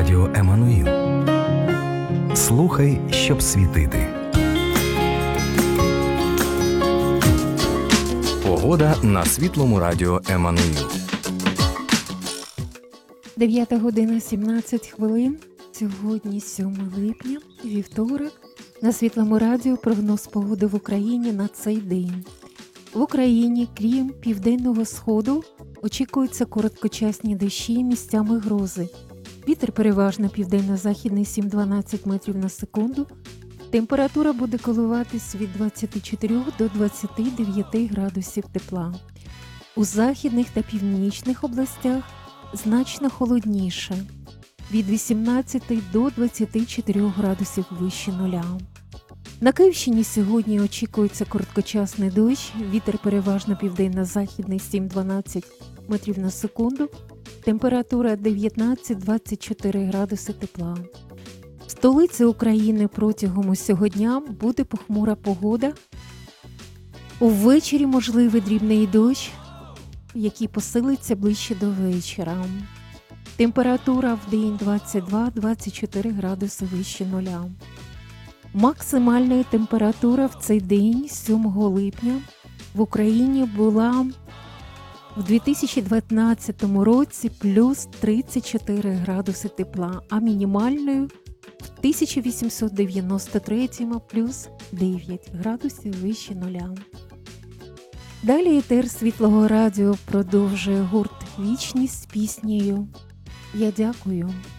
Радіо Еммануїл. Слухай, щоб світити. Погода на Світлому радіо Еммануїл. 9 година 17 хвилин. Сьогодні 7 липня, вівторок. На Світлому радіо прогноз погоди в Україні на цей день. В Україні, крім південного сходу, очікуються короткочасні дощі, місцями грози. Вітер переважно південно-західний 7-12 метрів на секунду. Температура буде коливатись від 24 до 29 градусів тепла. У західних та північних областях значно холодніше – від 18 до 24 градусів вище нуля. На Київщині сьогодні очікується короткочасний дощ, вітер переважно південно-західний 7-12 метрів на секунду, температура 19-24 градуси тепла. В столиці України протягом усього дня буде похмура погода. Увечері можливий дрібний дощ, який посилиться ближче до вечора. Температура в день 22-24 градуси вище нуля. Максимальна температура в цей день, 7 липня, в Україні була в 2019 році плюс 34 градуси тепла, а мінімальною в 1893 плюс 9 градусів вище нуля. Далі етер Світлого радіо продовжує гурт «Вічність» з піснею «Я дякую».